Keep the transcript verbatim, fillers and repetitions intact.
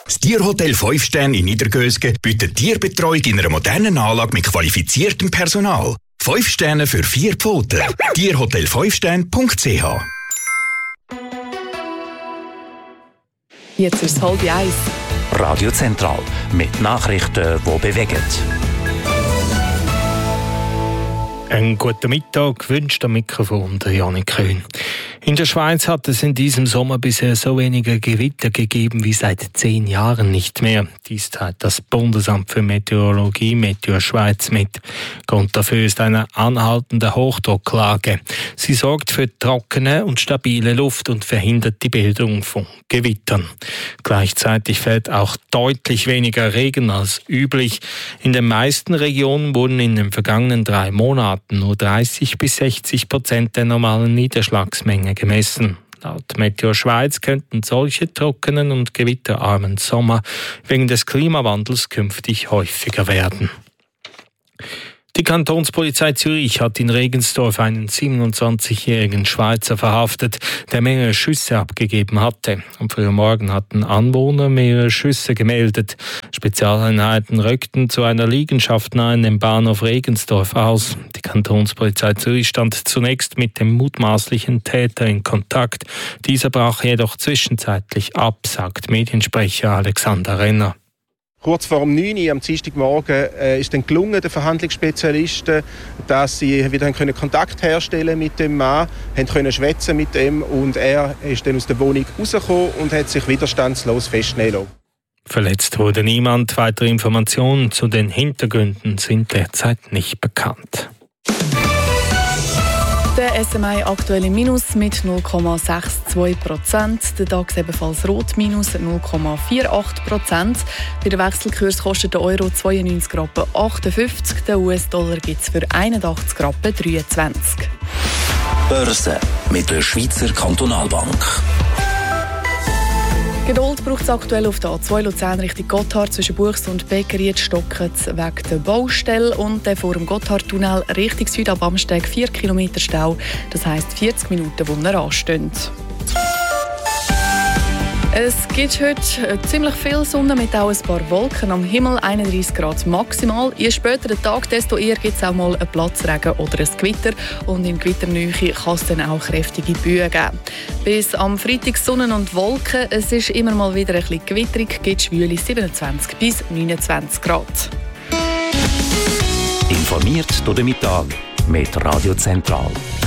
Das Tierhotel fünf Sterne in Niedergösgen bietet Tierbetreuung in einer modernen Anlage mit qualifiziertem Personal. fünf Sterne für vier Pfoten. tierhotel fünf sterne punkt c h. Jetzt ist es halb eins. Radio Zentral mit Nachrichten, die bewegen. Einen guten Mittag wünscht am Mikrofon der Janik Köhn. In der Schweiz hat es in diesem Sommer bisher so wenige Gewitter gegeben wie seit zehn Jahren nicht mehr. Dies teilt das Bundesamt für Meteorologie Meteo Schweiz mit. Grund dafür ist eine anhaltende Hochdrucklage. Sie sorgt für trockene und stabile Luft und verhindert die Bildung von Gewittern. Gleichzeitig fällt auch deutlich weniger Regen als üblich. In den meisten Regionen wurden in den vergangenen drei Monaten nur dreißig bis sechzig Prozent der normalen Niederschlagsmenge gemessen. Laut Meteo Schweiz könnten solche trockenen und gewitterarmen Sommer wegen des Klimawandels künftig häufiger werden. Die Kantonspolizei Zürich hat in Regensdorf einen siebenundzwanzigjährigen Schweizer verhaftet, der mehrere Schüsse abgegeben hatte. Am frühen Morgen hatten Anwohner mehrere Schüsse gemeldet. Spezialeinheiten rückten zu einer Liegenschaft nahe dem Bahnhof Regensdorf aus. Die Kantonspolizei Zürich stand zunächst mit dem mutmaßlichen Täter in Kontakt. Dieser brach jedoch zwischenzeitlich ab, sagt Mediensprecher Alexander Renner. Kurz vor um neun Uhr am Dienstagmorgen äh, ist dann gelungen, den Verhandlungsspezialisten, dass sie wieder können Kontakt herstellen mit dem Mann, haben können schwätzen mit ihm und er ist dann aus der Wohnung rausgekommen und hat sich widerstandslos festnehmen lassen. Verletzt wurde niemand. Weitere Informationen zu den Hintergründen sind derzeit nicht bekannt. Der S M I aktuell im Minus mit null Komma zweiundsechzig Prozent. Der DAX ebenfalls rot, minus null Komma achtundvierzig Prozent. Bei der Wechselkurs kostet der Euro zweiundneunzig Rappen achtundfünfzig, der U S-Dollar gibt es für einundachtzig Rappen dreiundzwanzig. Börse mit der Schweizer Kantonalbank. Geduld braucht es aktuell auf der A zwei Luzern Richtung Gotthard zwischen Buchs und Beckery. Jetzt stocken es wegen der Baustelle und der vor dem Gotthardtunnel Richtung Süd ab Amsteg vier Kilometer Stau. Das heisst vierzig Minuten, wo er ansteht. Es gibt heute ziemlich viel Sonne mit auch ein paar Wolken am Himmel, einunddreißig Grad maximal. Je später der Tag, desto eher gibt es auch mal einen Platzregen oder ein Gewitter. Und in Gewitternähe kann es dann auch kräftige Böen geben. Bis am Freitag Sonne und Wolken. Es ist immer mal wieder ein bisschen gewitterig, gibt schwüle siebenundzwanzig bis neunundzwanzig Grad. Informiert durch den Mittag mit Radio Zentral.